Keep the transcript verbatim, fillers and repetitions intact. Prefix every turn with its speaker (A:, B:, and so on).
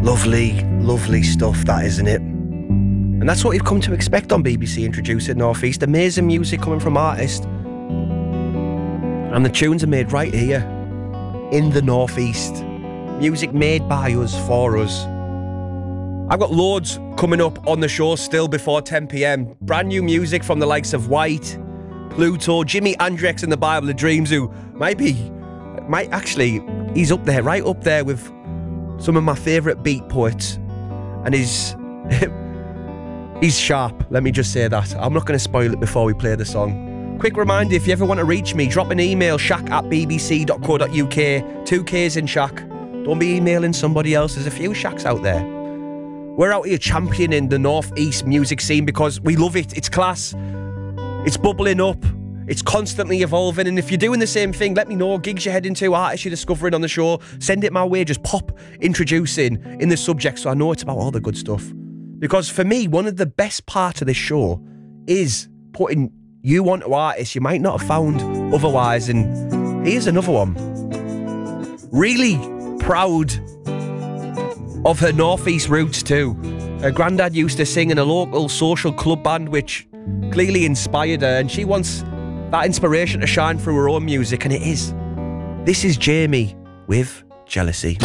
A: Lovely, lovely stuff, that, isn't it? And that's what you've come to expect on B B C Introduce at North East. Amazing music coming from artists. And the tunes are made right here, in the North East. Music made by us, for us. I've got loads coming up on the show still before ten p.m. Brand new music from the likes of White, Pluto, Jimi Hendrix and the Bible of Dreams, who might be, might actually, he's up there, right up there with some of my favourite beat poets. And he's, he's sharp, let me just say that. I'm not going to spoil it before we play the song. Quick reminder, if you ever want to reach me, drop an email, shack at b b c dot co dot u k. Two K's in Shack. Don't be emailing somebody else. There's a few Shacks out there. We're out here championing the North East music scene because we love it. It's class. It's bubbling up. It's constantly evolving. And if you're doing the same thing, let me know. Gigs you're heading to, artists you're discovering on the show, send it my way. Just pop introducing in the subject so I know it's about all the good stuff. Because for me, one of the best parts of this show is putting you onto artists you might not have found otherwise. And here's another one. Really proud of her Northeast roots too. Her granddad used to sing in a local social club band which clearly inspired her, and she wants that inspiration to shine through her own music, and it is. This is Jamie with Jealousy.